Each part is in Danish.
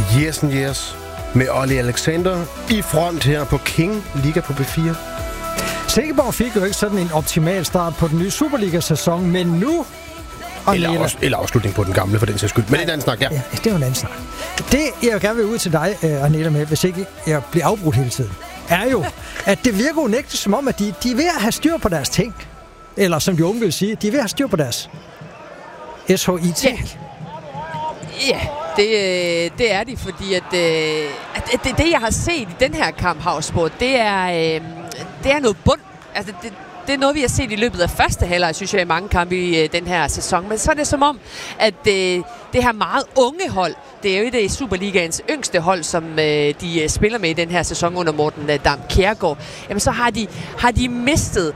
Yes and Yes med Ollie Alexander i front her på King Liga på B4. Silkeborg fik jo ikke sådan en optimal start på den nye Superliga-sæson, men nu... Eller afslutning på den gamle, for den sags skyld. Men det er en anden snak, ja. Det er jo en anden snak. Det, jeg gerne vil ud til dig, Arnella, med, hvis ikke jeg bliver afbrudt hele tiden, er jo, at det virker unægteligt som om, at de er ved at have styr på deres ting. Eller som de unge vil sige, de er ved at have styr på deres SHIT. Ja, det er de, fordi at det, jeg har set i den her kamp, Havsborg, det er noget bund. Altså, det er noget, vi har set i løbet af første halvleg, synes jeg, i mange kampe i den her sæson. Men så er det som om, at det her meget unge hold, det er jo et af Superligaens yngste hold, som de spiller med i den her sæson under Morten Dam Kjærgaard. Jamen så har de mistet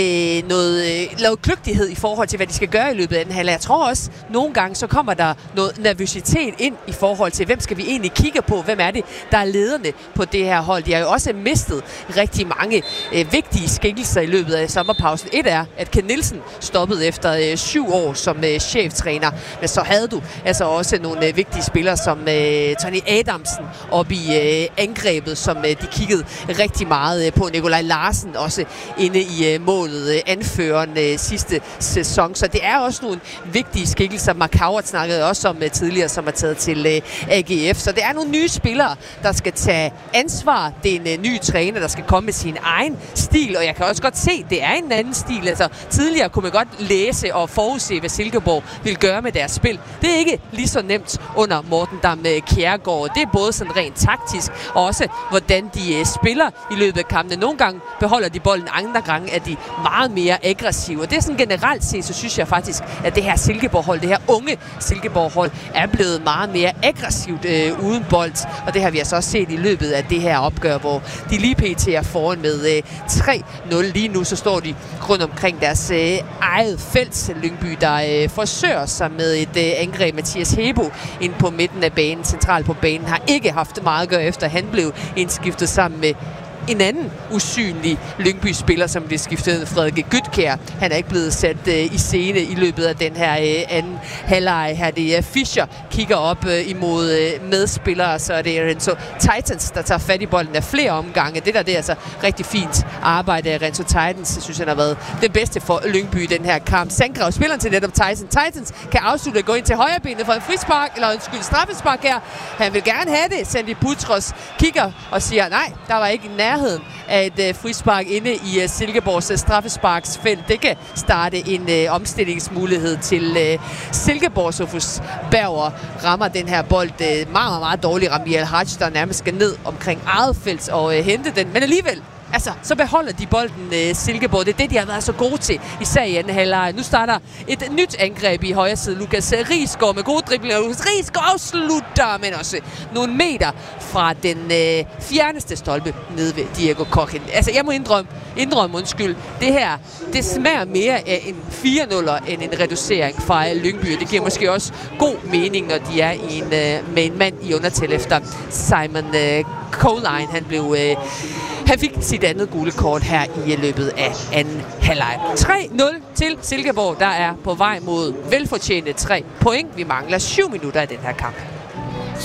noget kløgtighed i forhold til, hvad de skal gøre i løbet af den halvleg. Jeg tror også, nogle gange så kommer der noget nervøsitet ind i forhold til, hvem skal vi egentlig kigge på? Hvem er det, der er lederne på det her hold? De har jo også mistet rigtig mange vigtige skikkelser i løbet af sommerpausen. Et er, at Ken Nielsen stoppede efter 7 år som cheftræner, men så havde du altså også nogle vigtige spillere som Tony Adamsen op i angrebet, som de kiggede rigtig meget på. Nikolaj Larsen også inde i målet, anføreren sidste sæson. Så det er også nogle vigtige skikkelser. Mark Howard snakkede også om tidligere, som er taget til AGF. Så det er nogle nye spillere, der skal tage ansvar. Det er en ny træner, der skal komme med sin egen stil, og jeg kan også godt se, det er en anden stil. Altså, tidligere kunne man godt læse og forudse, hvad Silkeborg vil gøre med deres spil. Det er ikke lige så nemt under Morten Dam Kjærgaard. Det er både sådan rent taktisk, og også hvordan de spiller i løbet af kampene. Nogle gange beholder de bolden, andre gange er de meget mere aggressive. Og det er sådan generelt set, så synes jeg faktisk, at det her Silkeborg-hold, det her unge Silkeborg-hold, er blevet meget mere aggressivt uden bold. Og det har vi altså også set i løbet af det her opgør, hvor de lige pt. Er foran med 3-0. Lige nu så står de rundt omkring deres eget felt. Lyngby, der forsøger sig med et angreb. Mathias Hebo ind på midten af banen, centralt på banen, har ikke haft meget at gøre efter, han blev indskiftet sammen med en anden usynlig Lyngby-spiller, som blev skiftet, Frederik Gytkjær. Han er ikke blevet sat i scene i løbet af den her anden halvleg her. Det er Fischer, kigger op imod medspillere, så er det Renzo Titans, der tager fat i bolden af flere omgange. Det er altså rigtig fint arbejde af Renzo Titans. Jeg synes, han har været det bedste for Lyngby i den her kamp. Sandgrav spiller til netop Titans. Titans kan afslutte at gå ind til højrebenet for en frispark, eller straffespark her. Han vil gerne have det. Sandy Putros kigger og siger, nej, der var ikke nærheden af et frispark inde i Silkeborgs straffesparksfelt. Det kan starte en omstillingsmulighed til Silkeborg. Sofus Berger rammer den her bold meget, meget dårligt. Rami Al-Hajj, der nærmest skal ned omkring eget felt og hente den. Men alligevel, altså, så beholder de bolden Silkeborg. Det er det, de har været så gode til, især i anden halvleg. Nu starter et nyt angreb i højre side. Lukas Risgaard med gode driblinger. Lukas Risgaard afslutter, men også nogle meter fra den fjerneste stolpe nede ved Diego Kochen. Altså, jeg må indrømme, undskyld. Det her, det smager mere af en 4-0'er end en reducering fra Lyngby. Det giver måske også god mening, når de er med en mand i undertal efter Simon Coline. Han fik sit andet gule kort her i løbet af anden halvleg. 3-0 til Silkeborg, der er på vej mod velfortjente 3 point. Vi mangler 7 minutter i den her kamp.